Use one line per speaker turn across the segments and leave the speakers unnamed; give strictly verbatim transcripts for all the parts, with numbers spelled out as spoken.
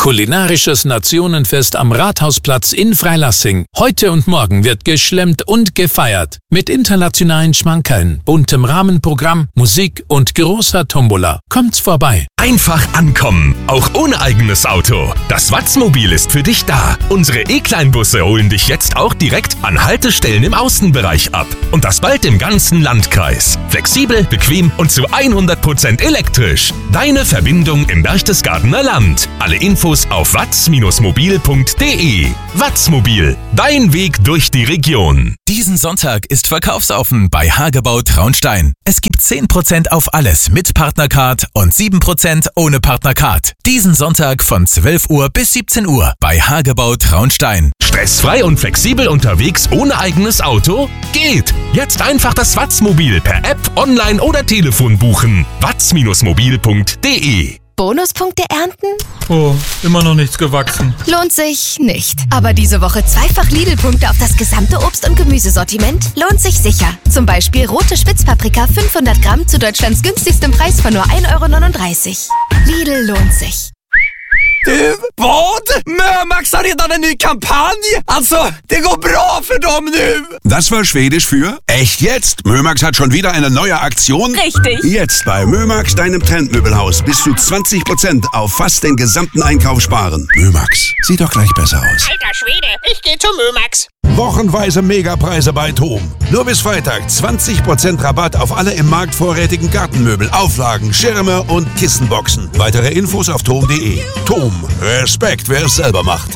Kulinarisches Nationenfest am Rathausplatz in Freilassing. Heute und morgen wird geschlemmt und gefeiert. Mit internationalen Schmankerln, buntem Rahmenprogramm, Musik und großer Tombola. Kommt's vorbei.
Einfach ankommen, auch ohne eigenes Auto. Das Watzmobil ist für dich da. Unsere E-Kleinbusse holen dich jetzt auch direkt an Haltestellen im Außenbereich ab. Und das bald im ganzen Landkreis. Flexibel, bequem und zu hundert Prozent elektrisch. Deine Verbindung im Berchtesgadener Land. Alle Infos auf watz mobil punkt de. Watzmobil, dein Weg durch die Region.
Diesen Sonntag ist verkaufsoffen bei Hagebau Traunstein. Es gibt zehn Prozent auf alles mit Partnercard und sieben Prozent ohne Partnercard. Diesen Sonntag von zwölf Uhr bis siebzehn Uhr bei Hagebau Traunstein.
Stressfrei und flexibel unterwegs ohne eigenes Auto? Geht! Jetzt einfach das Watzmobil per App, online oder Telefon buchen. watz mobil punkt de.
Bonuspunkte ernten?
Oh, immer noch nichts gewachsen.
Lohnt sich nicht. Aber diese Woche zweifach Lidl-Punkte auf das gesamte Obst- und Gemüsesortiment lohnt sich sicher. Zum Beispiel rote Spitzpaprika fünfhundert Gramm zu Deutschlands günstigstem Preis von nur ein Euro neununddreißig. Lidl lohnt sich.
Du, vad? Mömax har redan en ny kampanj! Alltså, det går bra för dem nu!
Das war Schwedisch für echt jetzt. Mömax hat schon wieder eine neue Aktion.
Richtig.
Jetzt bei Mömax, deinem Trendmöbelhaus, bis zu zwanzig Prozent auf fast den gesamten Einkauf sparen. Mömax, sieht doch gleich besser aus.
Alter Schwede, ich geh zu Mömax.
Wochenweise Megapreise bei Thom. Nur bis Freitag zwanzig Prozent Rabatt auf alle im Markt vorrätigen Gartenmöbel, Auflagen, Schirme und Kissenboxen. Weitere Infos auf thom punkt de. Thom, Respekt, wer es selber macht.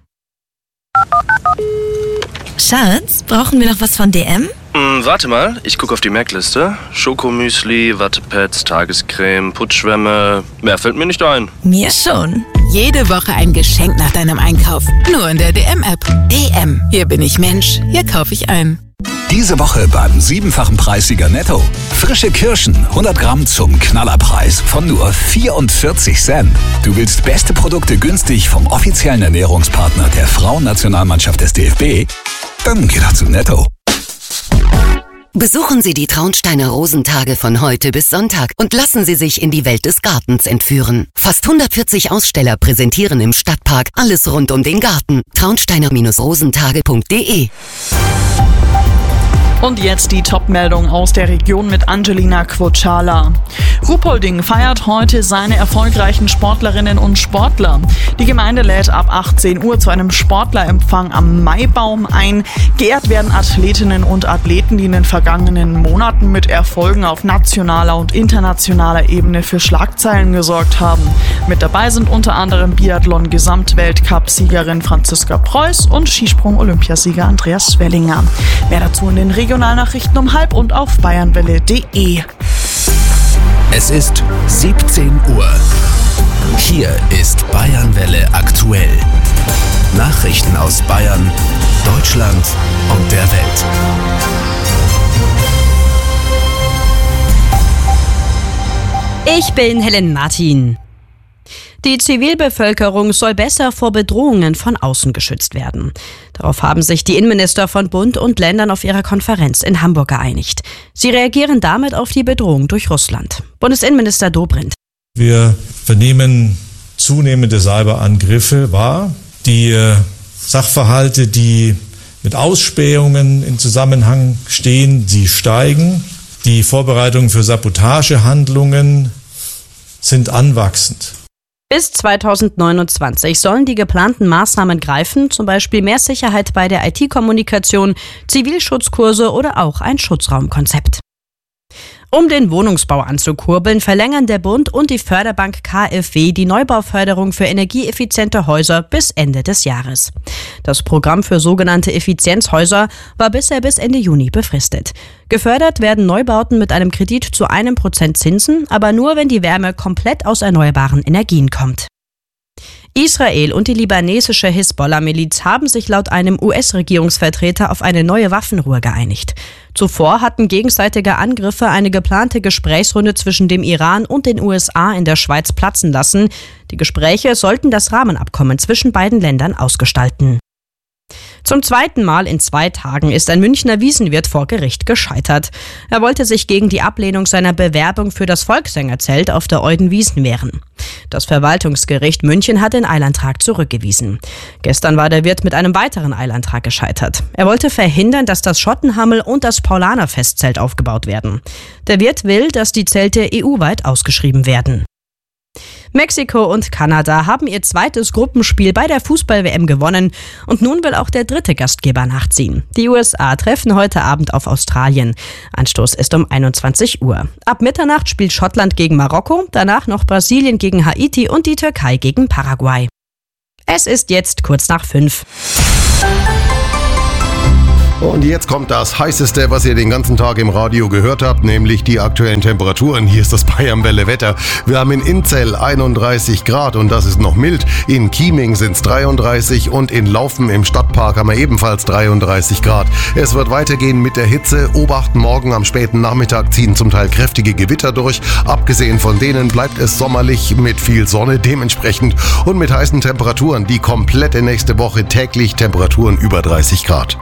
Schatz, brauchen wir noch was von D M?
Mm, warte mal, ich gucke auf die Merkliste. Schokomüsli, Wattepads, Tagescreme, Putzschwämme. Mehr fällt mir nicht ein.
Mir schon.
Jede Woche ein Geschenk nach deinem Einkauf. Nur in der D M-App. D M. Hier bin ich Mensch. Hier kaufe ich ein.
Diese Woche beim siebenfachen Preissieger Netto. Frische Kirschen, hundert Gramm zum Knallerpreis von nur vierundvierzig Cent. Du willst beste Produkte günstig vom offiziellen Ernährungspartner der Frauennationalmannschaft des D F B? Dann geh doch zu Netto.
Besuchen Sie die Traunsteiner Rosentage von heute bis Sonntag und lassen Sie sich in die Welt des Gartens entführen. Fast hundertvierzig Aussteller präsentieren im Stadtpark alles rund um den Garten. traunsteiner rosentage punkt de.
Und jetzt die Top-Meldung aus der Region mit Angelina Quocciala. Ruhpolding feiert heute seine erfolgreichen Sportlerinnen und Sportler. Die Gemeinde lädt ab achtzehn Uhr zu einem Sportlerempfang am Maibaum ein. Geehrt werden Athletinnen und Athleten, die in den vergangenen Monaten mit Erfolgen auf nationaler und internationaler Ebene für Schlagzeilen gesorgt haben. Mit dabei sind unter anderem Biathlon-Gesamtweltcup-Siegerin Franziska Preuß und Skisprung-Olympiasieger Andreas Wellinger. Mehr dazu in den Regionalnachrichten um halb und auf bayernwelle punkt de.
Es ist siebzehn Uhr. Hier ist Bayernwelle aktuell. Nachrichten aus Bayern, Deutschland und der Welt.
Ich bin Helen Martin. Die Zivilbevölkerung soll besser vor Bedrohungen von außen geschützt werden. Darauf haben sich die Innenminister von Bund und Ländern auf ihrer Konferenz in Hamburg geeinigt. Sie reagieren damit auf die Bedrohung durch Russland. Bundesinnenminister Dobrindt.
Wir vernehmen zunehmende Cyberangriffe wahr. Die Sachverhalte, die mit Ausspähungen in Zusammenhang stehen, sie steigen. Die Vorbereitungen für Sabotagehandlungen sind anwachsend.
Bis zweitausendneunundzwanzig sollen die geplanten Maßnahmen greifen, zum Beispiel mehr Sicherheit bei der I T-Kommunikation, Zivilschutzkurse oder auch ein Schutzraumkonzept. Um den Wohnungsbau anzukurbeln, verlängern der Bund und die Förderbank K f W die Neubauförderung für energieeffiziente Häuser bis Ende des Jahres. Das Programm für sogenannte Effizienzhäuser war bisher bis Ende Juni befristet. Gefördert werden Neubauten mit einem Kredit zu einem Prozent Zinsen, aber nur, wenn die Wärme komplett aus erneuerbaren Energien kommt. Israel und die libanesische Hisbollah-Miliz haben sich laut einem U S-Regierungsvertreter auf eine neue Waffenruhe geeinigt. Zuvor hatten gegenseitige Angriffe eine geplante Gesprächsrunde zwischen dem Iran und den U S A in der Schweiz platzen lassen. Die Gespräche sollten das Rahmenabkommen zwischen beiden Ländern ausgestalten. Zum zweiten Mal in zwei Tagen ist ein Münchner Wiesenwirt vor Gericht gescheitert. Er wollte sich gegen die Ablehnung seiner Bewerbung für das Volkssängerzelt auf der Eudenwiesen wehren. Das Verwaltungsgericht München hat den Eilantrag zurückgewiesen. Gestern war der Wirt mit einem weiteren Eilantrag gescheitert. Er wollte verhindern, dass das Schottenhammel und das Paulaner-Festzelt aufgebaut werden. Der Wirt will, dass die Zelte E U-weit ausgeschrieben werden. Mexiko und Kanada haben ihr zweites Gruppenspiel bei der Fußball-W M gewonnen und nun will auch der dritte Gastgeber nachziehen. Die U S A treffen heute Abend auf Australien. Anstoß ist um einundzwanzig Uhr. Ab Mitternacht spielt Schottland gegen Marokko, danach noch Brasilien gegen Haiti und die Türkei gegen Paraguay. Es ist jetzt kurz nach fünf.
Und jetzt kommt das Heißeste, was ihr den ganzen Tag im Radio gehört habt, nämlich die aktuellen Temperaturen. Hier ist das Bayernwelle Wetter. Wir haben in Inzell einunddreißig Grad und das ist noch mild. In Chieming sind es dreiunddreißig und in Laufen im Stadtpark haben wir ebenfalls dreiunddreißig Grad. Es wird weitergehen mit der Hitze. Obacht, morgen am späten Nachmittag ziehen zum Teil kräftige Gewitter durch. Abgesehen von denen bleibt es sommerlich mit viel Sonne dementsprechend und mit heißen Temperaturen. Die komplette nächste Woche täglich Temperaturen über dreißig Grad.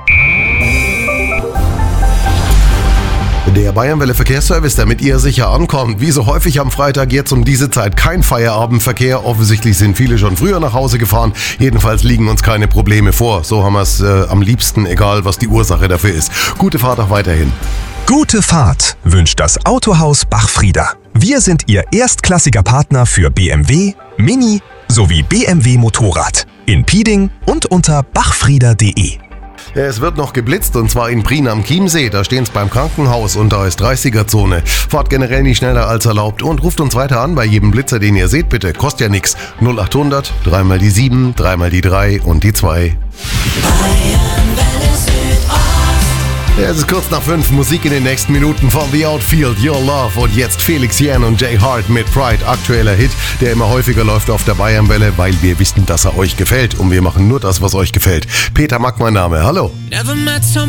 Der Bayernwelle Verkehrsservice, damit ihr sicher ankommt. Wie so häufig am Freitag jetzt um diese Zeit kein Feierabendverkehr. Offensichtlich sind viele schon früher nach Hause gefahren. Jedenfalls liegen uns keine Probleme vor. So haben wir es äh, am liebsten, egal was die Ursache dafür ist. Gute Fahrt auch weiterhin.
Gute Fahrt wünscht das Autohaus Bachfrieder. Wir sind Ihr erstklassiger Partner für B M W, Mini sowie B M W Motorrad. In Pieding und unter bachfrieder punkt de.
Es wird noch geblitzt und zwar in Prien am Chiemsee. Da stehen es beim Krankenhaus und da ist dreißiger-Zone. Fahrt generell nicht schneller als erlaubt und ruft uns weiter an bei jedem Blitzer, den ihr seht, bitte. Kostet ja nichts. null achthundert, dreimal die sieben, dreimal die drei und die zwei. Ja, es ist kurz nach fünf. Musik in den nächsten Minuten von The Outfield, Your Love und jetzt Felix Jähn und Jay Hart mit Pride. Aktueller Hit, der immer häufiger läuft auf der Bayernwelle, weil wir wissen, dass er euch gefällt und wir machen nur das, was euch gefällt. Peter Mack mein Name. Hallo.